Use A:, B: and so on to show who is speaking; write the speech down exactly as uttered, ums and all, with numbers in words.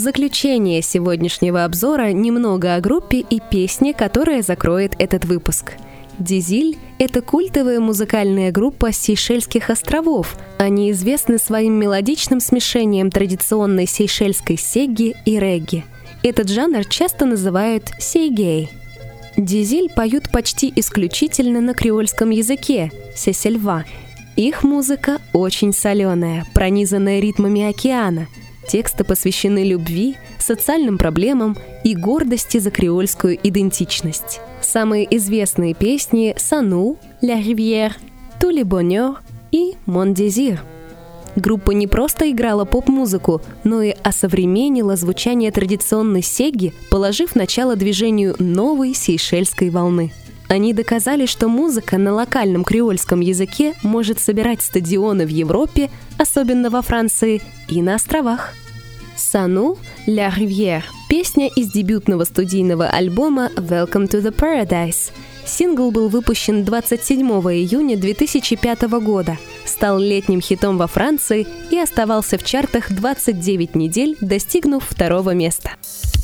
A: заключение сегодняшнего обзора немного о группе и песне, которая закроет этот выпуск. Дизиль — это культовая музыкальная группа с Сейшельских островов. Они известны своим мелодичным смешением традиционной сейшельской сегги и регги. Этот жанр часто называют сейгей. Дизиль поют почти исключительно на креольском языке – сесельва. Их музыка очень соленая, пронизанная ритмами океана. Тексты посвящены любви, социальным проблемам и гордости за креольскую идентичность. Самые известные песни «Сану», «La Rivière», «Tout le bonheur» и «Mon désir». Группа не просто играла поп-музыку, но и осовременила звучание традиционной сегги, положив начало движению новой сейшельской волны. Они доказали, что музыка на локальном креольском языке может собирать стадионы в Европе, особенно во Франции, и на островах. «Сану», «La Rivière» — песня из дебютного студийного альбома «Welcome to the Paradise». Сингл был выпущен двадцать седьмого июня две тысячи пятого года, стал летним хитом во Франции и оставался в чартах двадцать девять недель, достигнув второго места.